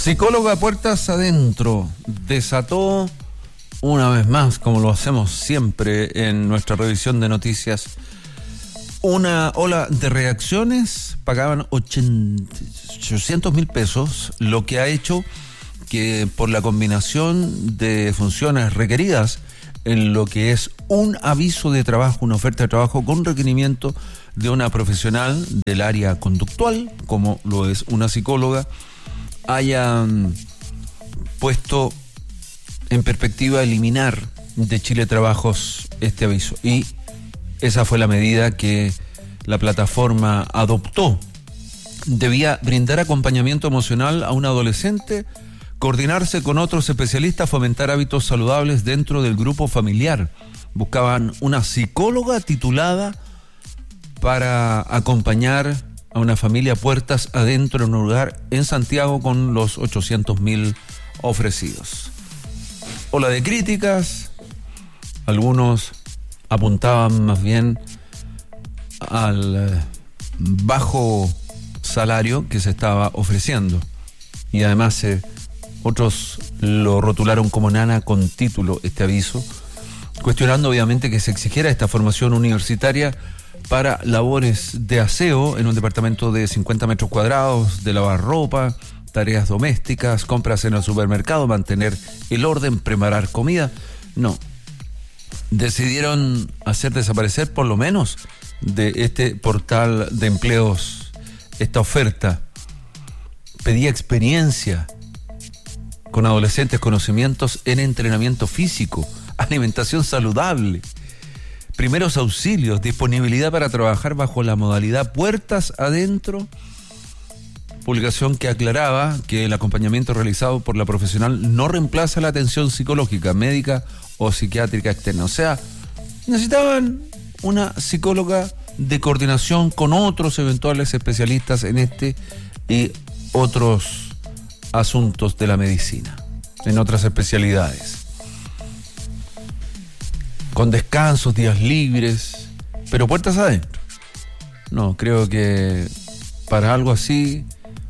Psicóloga puertas adentro desató una vez más, como lo hacemos siempre en nuestra revisión de noticias, una ola de reacciones. Pagaban 800.000 pesos, lo que ha hecho que por la combinación de funciones requeridas en lo que es un aviso de trabajo, una oferta de trabajo con requerimiento de una profesional del área conductual, como lo es una psicóloga, hayan puesto en perspectiva eliminar de Chile Trabajos este aviso. Y esa fue la medida que la plataforma adoptó. Debía brindar acompañamiento emocional a un adolescente, coordinarse con otros especialistas, fomentar hábitos saludables dentro del grupo familiar. Buscaban una psicóloga titulada para acompañar a una familia puertas adentro en un lugar en Santiago con los 800.000 ofrecidos. Ola de críticas, algunos apuntaban más bien al bajo salario que se estaba ofreciendo y además otros lo rotularon como nana con título este aviso, cuestionando obviamente que se exigiera esta formación universitaria para labores de aseo en un departamento de 50 metros cuadrados, de lavar ropa, tareas domésticas, compras en el supermercado, mantener el orden, preparar comida. No, decidieron hacer desaparecer por lo menos de este portal de empleos esta oferta. Pedía experiencia con adolescentes, conocimientos en entrenamiento físico, alimentación saludable, primeros auxilios, disponibilidad para trabajar bajo la modalidad puertas adentro. Publicación que aclaraba que el acompañamiento realizado por la profesional no reemplaza la atención psicológica, médica o psiquiátrica externa. O sea, necesitaban una psicóloga de coordinación con otros eventuales especialistas en este y otros asuntos de la medicina, en otras especialidades, con descansos, días libres, pero puertas adentro. No, creo que para algo así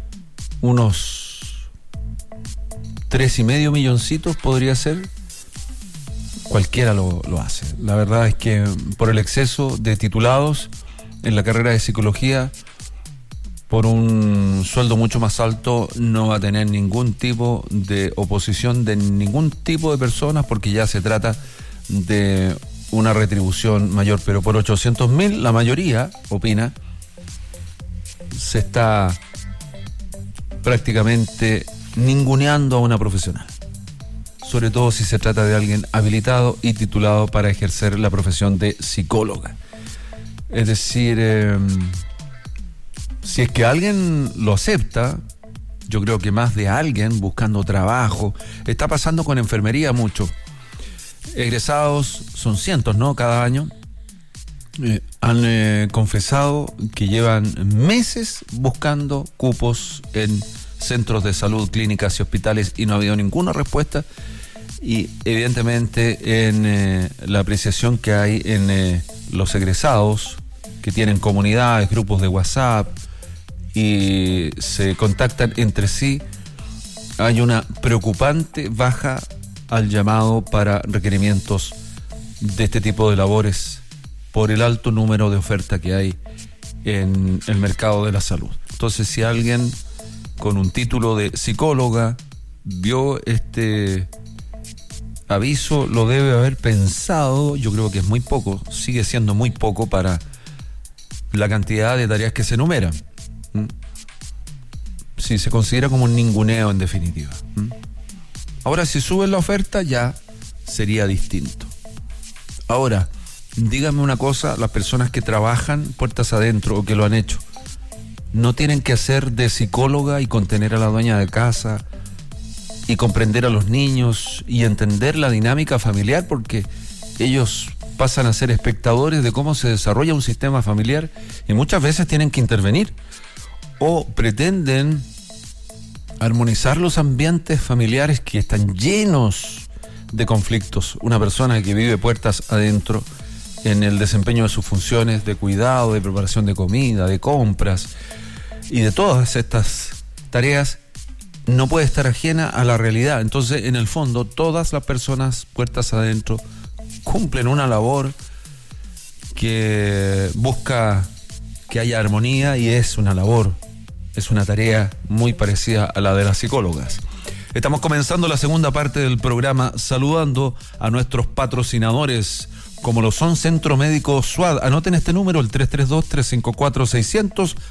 unos 3,5 milloncitos podría ser. Cualquiera lo hace. La verdad es que por el exceso de titulados en la carrera de psicología, por un sueldo mucho más alto no va a tener ningún tipo de oposición de ningún tipo de personas, porque ya se trata de una retribución mayor. Pero por 800.000 la mayoría opina se está prácticamente ninguneando a una profesional, sobre todo si se trata de alguien habilitado y titulado para ejercer la profesión de psicóloga. Es decir, si es que alguien lo acepta, yo creo que más de alguien buscando trabajo. Está pasando con enfermería mucho. Egresados son cientos, ¿no? Cada año. Han confesado que llevan meses buscando cupos en centros de salud, clínicas y hospitales y no ha habido ninguna respuesta. Y evidentemente en la apreciación que hay en los egresados que tienen comunidades, grupos de WhatsApp y se contactan entre sí, hay una preocupante baja al llamado para requerimientos de este tipo de labores por el alto número de oferta que hay en el mercado de la salud. Entonces, si alguien con un título de psicóloga vio este aviso, lo debe haber pensado. Yo creo que es muy poco, sigue siendo muy poco para la cantidad de tareas que se enumeran. Si se considera como un ninguneo en definitiva. Ahora, si suben la oferta ya sería distinto. Ahora, díganme una cosa, las personas que trabajan puertas adentro o que lo han hecho, no tienen que hacer de psicóloga y contener a la dueña de casa y comprender a los niños y entender la dinámica familiar, porque ellos pasan a ser espectadores de cómo se desarrolla un sistema familiar y muchas veces tienen que intervenir o pretenden armonizar los ambientes familiares que están llenos de conflictos. Una persona que vive puertas adentro en el desempeño de sus funciones de cuidado, de preparación de comida, de compras y de todas estas tareas, no puede estar ajena a la realidad. Entonces, en el fondo, todas las personas puertas adentro cumplen una labor que busca que haya armonía, y es una labor, es una tarea muy parecida a la de las psicólogas. Estamos comenzando la segunda parte del programa saludando a nuestros patrocinadores, como lo son Centro Médico SUAD. Anoten este número, el 332-354-600,